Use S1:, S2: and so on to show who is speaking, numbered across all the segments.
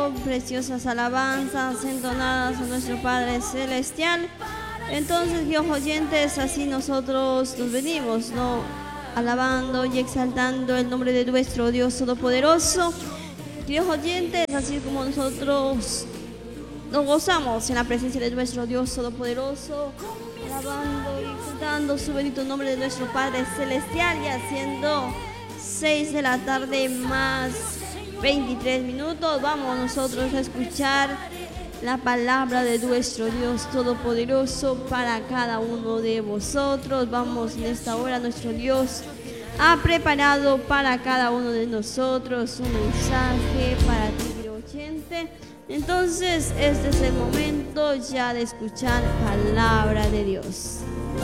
S1: canto, preciosas alabanzas entonadas a nuestro Padre Celestial. Entonces, queridos oyentes, así nosotros nos venimos, ¿no?, alabando y exaltando el nombre de nuestro Dios Todopoderoso. Queridos oyentes, así como nosotros nos gozamos en la presencia de nuestro Dios Todopoderoso, alabando y exaltando su bendito nombre de nuestro Padre Celestial, y haciendo 6 de la tarde más 23 minutos, vamos nosotros a escuchar la palabra de nuestro Dios Todopoderoso para cada uno de vosotros. Vamos, en esta hora nuestro Dios ha preparado para cada uno de nosotros un mensaje para ti, querido oyente. Entonces, este es el momento ya de escuchar palabra de Dios.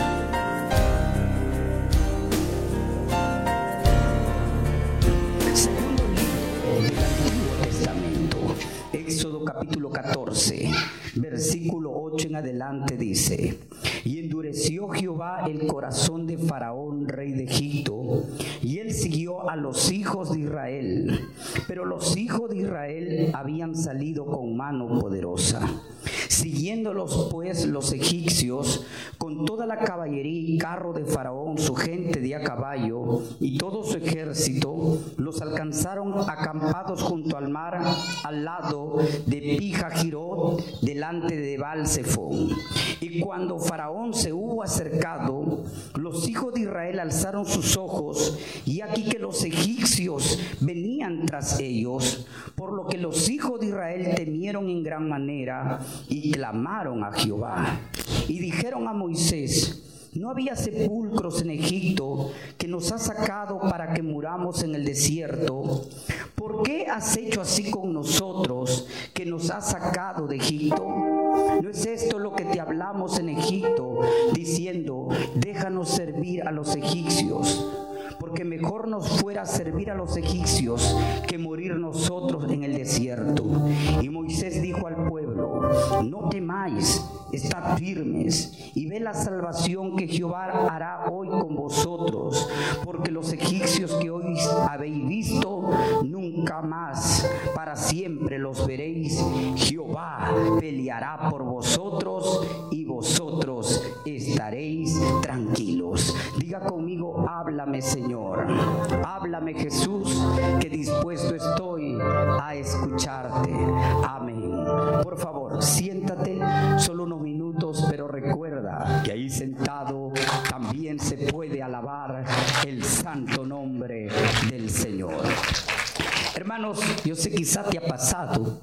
S2: Segundo libro del Antiguo Testamento, Éxodo capítulo 14, versículo 8 en adelante dice: Y endureció Jehová el corazón de Faraón, rey de Egipto, y él siguió a los hijos de Israel. Pero los hijos de Israel habían salido con mano poderosa. Siguiéndolos pues los egipcios, con toda la caballería y carro de Faraón, su gente de a caballo y todo su ejército, los alcanzaron acampados junto al mar, al lado de Pijajirot, delante de Baal-Zephón. Y cuando Faraón se hubo acercado, los hijos de Israel alzaron sus ojos, y aquí que los egipcios venían tras ellos, por lo que los hijos de Israel temieron en gran manera y clamaron a Jehová. Y dijeron a Moisés: ¿No había sepulcros en Egipto que nos has sacado para que muramos en el desierto? ¿Por qué has hecho así con nosotros, que nos has sacado de Egipto? ¿No es esto lo que te hablamos en Egipto, diciendo: déjanos servir a los egipcios? Porque mejor nos fuera servir a los egipcios que morir nosotros en el desierto. Y Moisés dijo al pueblo: no temáis, estad firmes y ve la salvación que Jehová hará hoy con vosotros, porque los egipcios que hoy habéis visto, nunca más para siempre los veréis. Jehová peleará por vosotros y vosotros estaréis tranquilos. Diga conmigo: háblame, Señor. Háblame, Jesús, que dispuesto estoy a escucharte. Amén. Por favor, siéntate solo unos minutos, pero recuerda que ahí sentado también se puede alabar el santo nombre del Señor. Hermanos, yo sé, quizá te ha pasado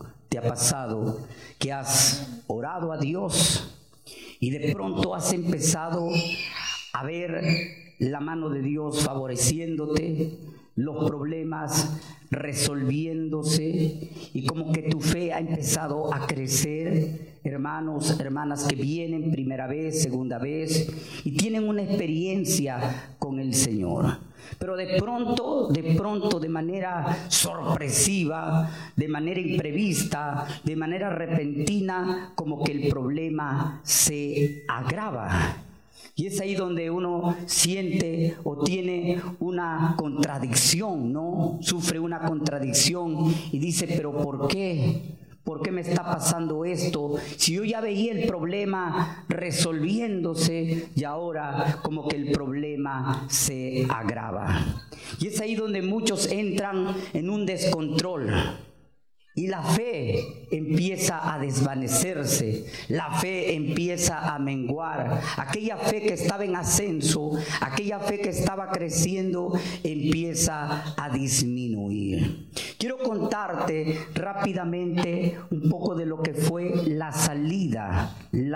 S2: que has orado a Dios y de pronto has empezado a ver la mano de Dios favoreciéndote, los problemas resolviéndose, y como que tu fe ha empezado a crecer. Hermanos, hermanas que vienen primera vez, segunda vez, y tienen una experiencia con el Señor. Pero de pronto, de manera sorpresiva, de manera imprevista, de manera repentina, como que el problema se agrava. Y es ahí donde uno siente o tiene una contradicción, ¿no? Sufre una contradicción y dice: ¿pero por qué? ¿Por qué me está pasando esto? Si yo ya veía el problema resolviéndose y ahora como que el problema se agrava. Y es ahí donde muchos entran en un descontrol. Y la fe empieza a desvanecerse, la fe empieza a menguar. Aquella fe que estaba en ascenso, aquella fe que estaba creciendo, empieza a disminuir. Quiero contarte rápidamente un poco de lo que fue la salida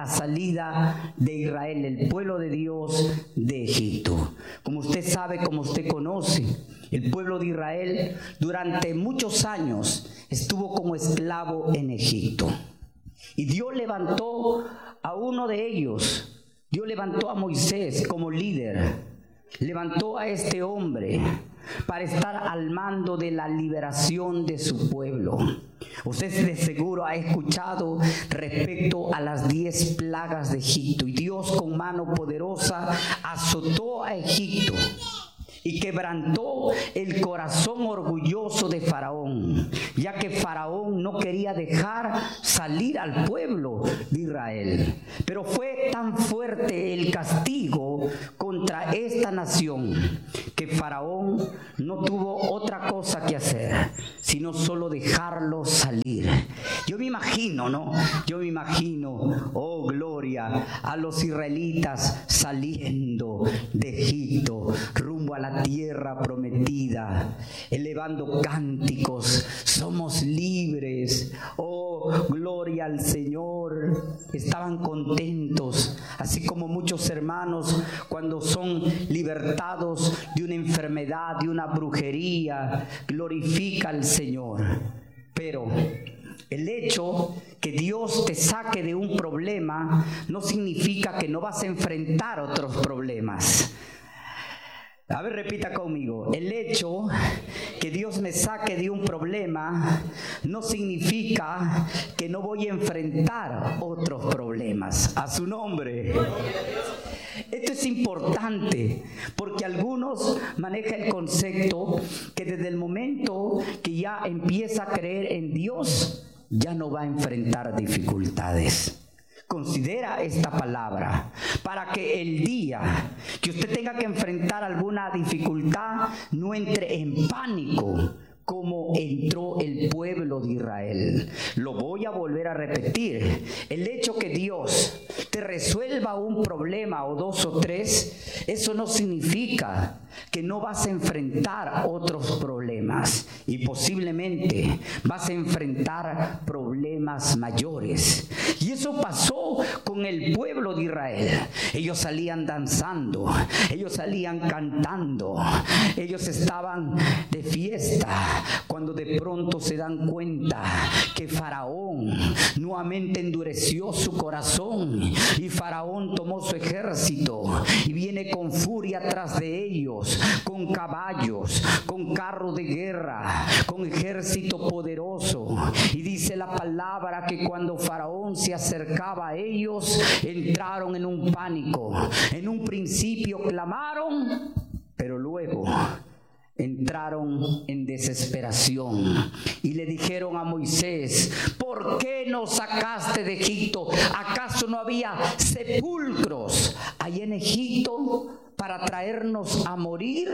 S2: de Israel, el pueblo de Dios, de Egipto. Como usted sabe, como usted conoce, el pueblo de Israel durante muchos años estuvo como esclavo en Egipto. Y Dios levantó a uno de ellos. Dios levantó a Moisés como líder. Levantó a este hombre para estar al mando de la liberación de su pueblo. Usted de seguro ha escuchado respecto a las 10 plagas de Egipto. Y Dios con mano poderosa azotó a Egipto. y quebrantó el corazón orgulloso de Faraón, ya que Faraón no quería dejar salir al pueblo de Israel. Pero fue tan fuerte el castigo contra esta nación que Faraón no tuvo otra cosa que hacer, sino solo dejarlo salir. Yo me imagino, oh gloria, a los israelitas saliendo de Egipto rumbo a la tierra prometida, elevando cánticos: somos libres, oh gloria al Señor. Estaban contentos, así como muchos hermanos cuando son libertados de una enfermedad, de una brujería, glorifica al Señor. Pero el hecho que Dios te saque de un problema no significa que no vas a enfrentar otros problemas. A ver, repita conmigo: el hecho que Dios me saque de un problema no significa que no voy a enfrentar otros problemas. A su nombre. Esto es importante porque algunos manejan el concepto que desde el momento que ya empieza a creer en Dios, ya no va a enfrentar dificultades. Considera esta palabra para que el día que usted tenga que enfrentar alguna dificultad no entre en pánico como entró el pueblo de Israel. Lo voy a volver a repetir: el hecho que Dios te resuelva un problema o dos o tres, eso no significa que no vas a enfrentar otros problemas, y posiblemente vas a enfrentar problemas mayores. Y eso pasó con el pueblo de Israel. Ellos salían danzando, ellos salían cantando, ellos estaban de fiesta, cuando de pronto se dan cuenta que Faraón nuevamente endureció su corazón, y Faraón tomó su ejército y viene con furia tras de ellos, con caballos, con carros de guerra, con ejército poderoso. Y dice la palabra que cuando Faraón se acercaba a ellos, entraron en un pánico. En un principio clamaron, pero luego entraron en desesperación y le dijeron a Moisés: ¿por qué nos sacaste de Egipto? ¿Acaso no había sepulcros ahí en Egipto para traernos a morir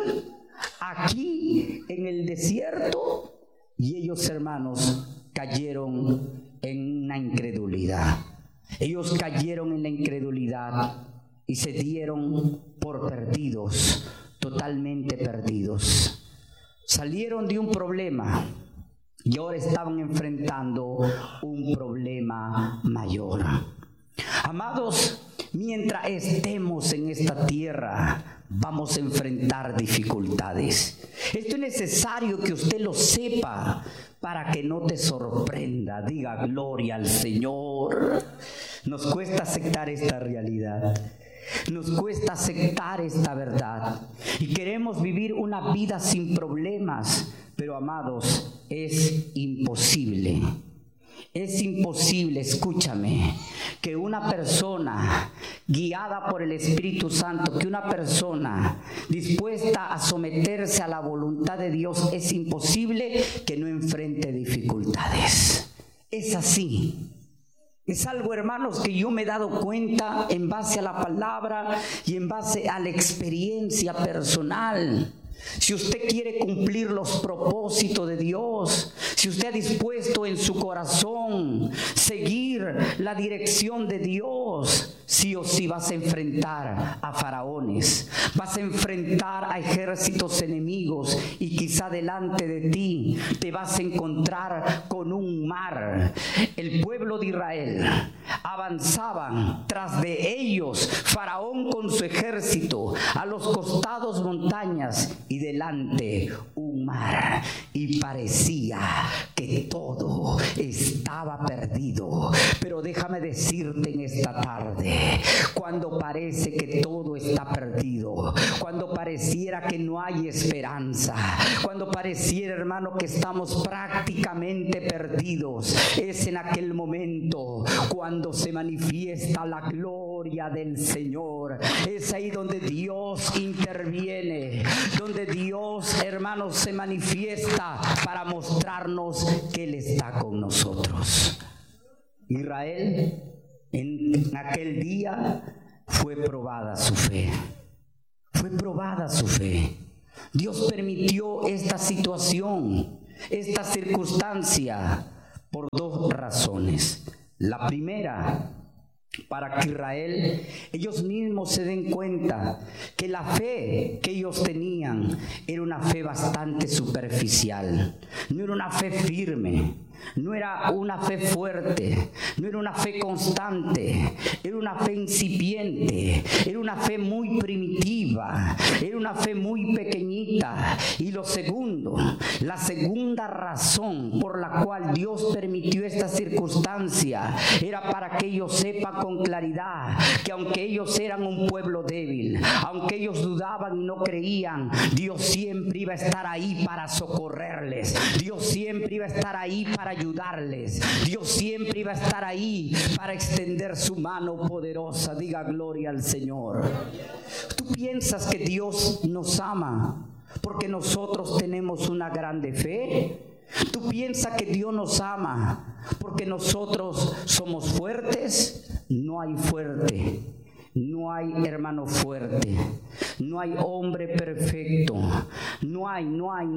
S2: aquí en el desierto? Y ellos, hermanos, cayeron en una incredulidad. Ellos cayeron en la incredulidad y se dieron por perdidos, totalmente perdidos. Salieron de un problema y ahora estaban enfrentando un problema mayor. Amados, mientras estemos en esta tierra, vamos a enfrentar dificultades. Esto es necesario que usted lo sepa para que no te sorprenda. Diga gloria al Señor. Nos cuesta aceptar esta realidad. Nos cuesta aceptar esta verdad y queremos vivir una vida sin problemas, pero amados, es imposible. Es imposible, escúchame, que una persona guiada por el Espíritu Santo, que una persona dispuesta a someterse a la voluntad de Dios, es imposible que no enfrente dificultades. Es así. Es algo, hermanos, que yo me he dado cuenta en base a la palabra y en base a la experiencia personal. Si usted quiere cumplir los propósitos de Dios, si usted ha dispuesto en su corazón seguir la dirección de Dios, sí o sí vas a enfrentar a faraones, vas a enfrentar a ejércitos enemigos, y quizá delante de ti te vas a encontrar con un mar. El pueblo de Israel avanzaban tras de ellos, Faraón con su ejército, a los costados montañas y delante un mar, y parecía que todo estaba perdido. Pero Pero déjame decirte en esta tarde, cuando parece que todo está perdido, cuando pareciera que no hay esperanza, cuando pareciera, hermano, que estamos prácticamente perdidos, es en aquel momento cuando se manifiesta la gloria del Señor. Es ahí donde Dios interviene, donde Dios, hermanos, se manifiesta para mostrarnos que Él está con nosotros. Israel en aquel día fue probada su fe. Fue probada su fe. Dios permitió esta situación, esta circunstancia, por dos razones. La primera, para que Israel, ellos mismos se den cuenta que la fe que ellos tenían era una fe bastante superficial, no era una fe firme, no era una fe fuerte, no era una fe constante, era una fe incipiente, era una fe muy primitiva, era una fe muy pequeñita. Y lo segundo, la segunda razón por la cual Dios permitió esta circunstancia era para que ellos sepan con claridad que aunque ellos eran un pueblo débil, aunque ellos dudaban y no creían, Dios siempre iba a estar ahí para socorrerles, Dios siempre iba a estar ahí para ayudarles, Dios siempre iba a estar ahí para extender su mano poderosa. Diga gloria al Señor. ¿Tú piensas que Dios nos ama porque nosotros tenemos una grande fe? ¿Tú piensas que Dios nos ama porque nosotros somos fuertes? No hay fuerte, no hay hermano fuerte, no hay hombre perfecto, no hay.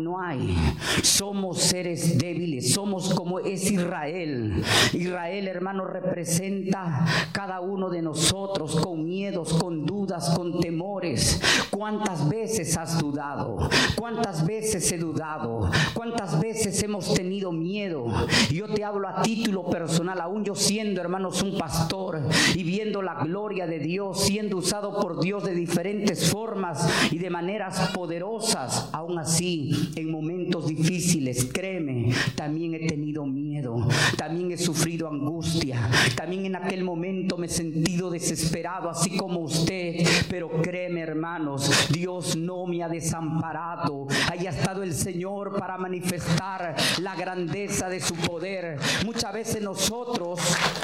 S2: Somos seres débiles, somos como es Israel. Israel, hermano, representa cada uno de nosotros con miedos, con dudas, con temores. ¿Cuántas veces has dudado? ¿Cuántas veces he dudado? ¿Cuántas veces hemos tenido miedo? Yo te hablo a título personal, aún yo siendo, hermanos, un pastor y viendo la gloria de Dios, siendo usado por Dios de diferentes formas y de maneras poderosas. Aún así, en momentos difíciles, créeme, también he tenido miedo, también he sufrido angustia, también en aquel momento me he sentido desesperado, así como usted. Pero créeme, hermanos, Dios no me ha desamparado. Haya estado el Señor para manifestar la grandeza de su poder. Muchas veces nosotros,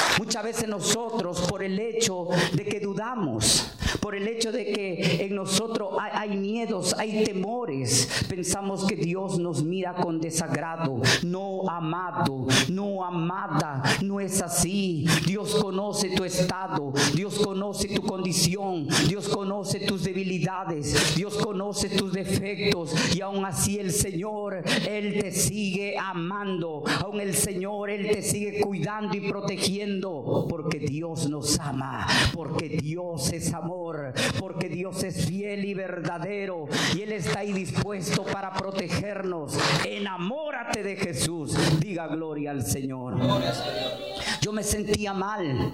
S2: por el hecho de que dudamos, por el hecho de que en nosotros hay miedos, hay temores, pensamos que Dios nos mira con desagrado. No, amado, no, amada, no es así. Dios conoce tu estado, Dios conoce tu condición, Dios conoce tus debilidades, Dios conoce tus defectos, y aún así el Señor, Él te sigue amando, aún el Señor, Él te sigue cuidando y protegiendo, porque Dios nos ama, porque Dios es amor, porque Dios es fiel y verdadero, y Él está ahí dispuesto para protegernos. Enamórate de Jesús. Diga gloria al Señor. Yo me sentía mal,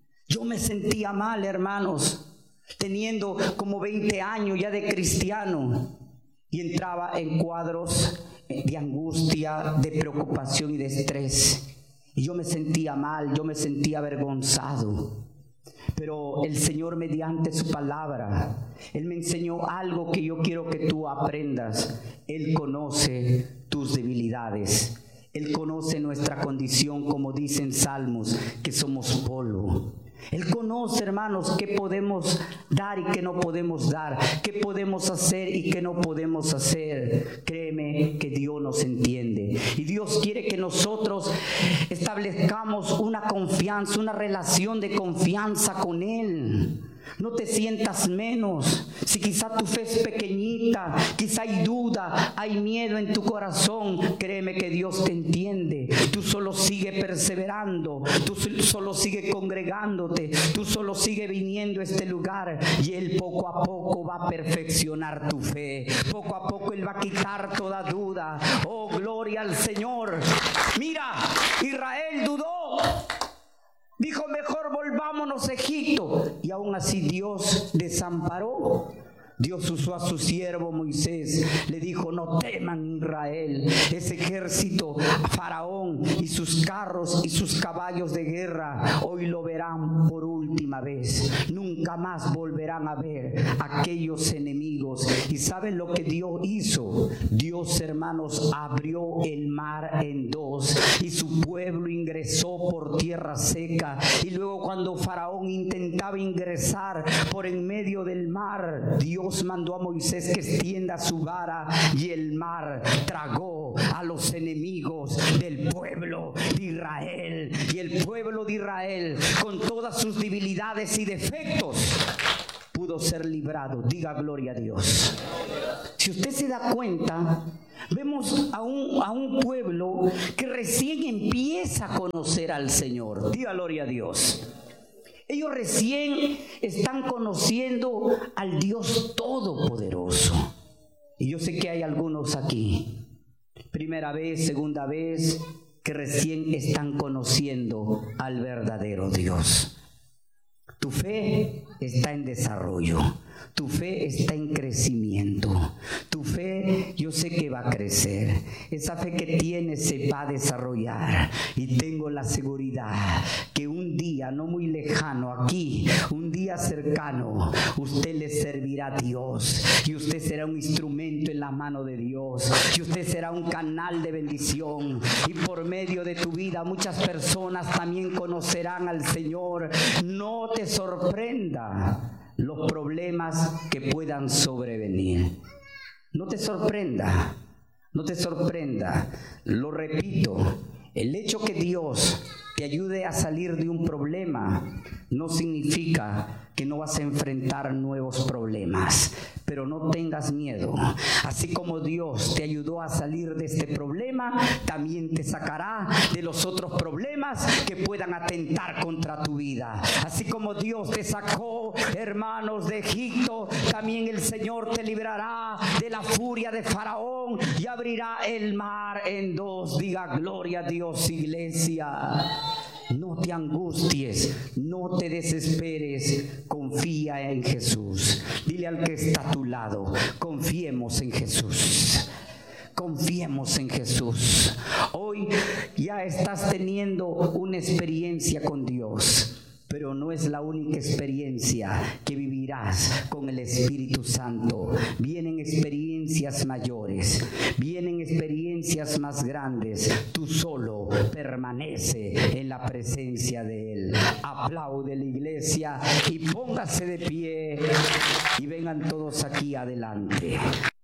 S2: hermanos, teniendo como 20 años ya de cristiano, y entraba en cuadros de angustia, de preocupación y de estrés, y yo me sentía mal, yo me sentía avergonzado. Pero el Señor, mediante su palabra, Él me enseñó algo que yo quiero que tú aprendas. Él conoce tus debilidades, Él conoce nuestra condición, como dicen Salmos, que somos polvo. Él conoce, hermanos, qué podemos dar y qué no podemos dar, qué podemos hacer y qué no podemos hacer. Créeme que Dios nos entiende, y Dios quiere que nosotros establezcamos una confianza, una relación de confianza con Él. No te sientas menos. Si quizá tu fe es pequeñita, quizá hay duda, hay miedo en tu corazón, créeme que Dios te entiende. Tú solo sigue perseverando, tú solo sigue congregándote, tú solo sigue viniendo a este lugar, y Él poco a poco va a perfeccionar tu fe. Poco a poco Él va a quitar toda duda. Oh, gloria al Señor. Mira, Israel dudó. Dijo, mejor volvámonos a Egipto. Y aún así Dios desamparó. Dios usó a su siervo Moisés, le dijo: no teman Israel, ese ejército, Faraón y sus carros y sus caballos de guerra, hoy lo verán por última vez, nunca más volverán a ver aquellos enemigos. ¿Y saben lo que Dios hizo? Dios, hermanos, abrió el mar en dos y su pueblo ingresó por tierra seca. Y luego, cuando Faraón intentaba ingresar por en medio del mar, Dios mandó a Moisés que extienda su vara y el mar tragó a los enemigos del pueblo de Israel. Y el pueblo de Israel, con todas sus debilidades y defectos, pudo ser librado. Diga gloria a Dios. Si usted se da cuenta, vemos a un pueblo que recién empieza a conocer al Señor. Diga gloria a Dios. Ellos recién están conociendo al Dios Todopoderoso. Y yo sé que hay algunos aquí, primera vez, segunda vez, que recién están conociendo al verdadero Dios. Tu fe está en desarrollo. Tu fe está en crecimiento. Tu fe, yo sé que va a crecer. Esa fe que tienes se va a desarrollar. Y tengo la seguridad que un día no muy lejano, aquí, un día cercano, usted le servirá a Dios. Y usted será un instrumento en la mano de Dios. Y usted será un canal de bendición. Y por medio de tu vida muchas personas también conocerán al Señor. No te sorprenda los problemas que puedan sobrevenir. No te sorprenda, no te sorprenda. Lo repito, el hecho que Dios te ayude a salir de un problema no significa que no vas a enfrentar nuevos problemas. Pero no tengas miedo. Así como Dios te ayudó a salir de este problema, también te sacará de los otros problemas que puedan atentar contra tu vida. Así como Dios te sacó, hermanos, de Egipto, también el Señor te librará de la furia de Faraón y abrirá el mar en dos. Diga gloria a Dios, iglesia. No te angusties, no te desesperes, confía en Jesús. Dile al que está a tu lado: confiemos en Jesús. Confiemos en Jesús. Hoy ya estás teniendo una experiencia con Dios, pero no es la única experiencia que vivirás con el Espíritu Santo. Vienen experiencias mayores, vienen experiencias más grandes. Tú solo permanece en la presencia de Él. Aplaude la iglesia y póngase de pie y vengan todos aquí adelante.